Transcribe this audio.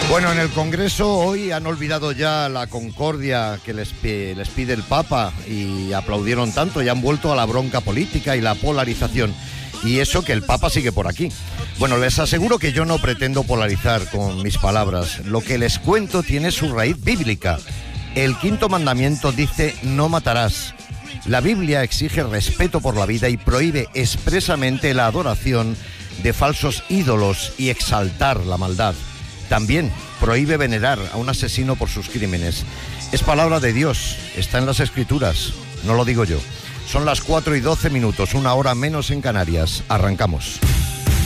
Bueno, en el Congreso hoy han olvidado ya la concordia que les pide el Papa y aplaudieron tanto y han vuelto a la bronca política y la polarización. Y eso que el Papa sigue por aquí. Bueno, les aseguro que yo no pretendo polarizar con mis palabras. Lo que les cuento tiene su raíz bíblica. El 5º mandamiento dice: no matarás. La Biblia exige respeto por la vida y prohíbe expresamente la adoración de falsos ídolos y exaltar la maldad. También prohíbe venerar a un asesino por sus crímenes. Es palabra de Dios, está en las Escrituras, no lo digo yo. Son las 4:12, 1 hora menos en Canarias. Arrancamos.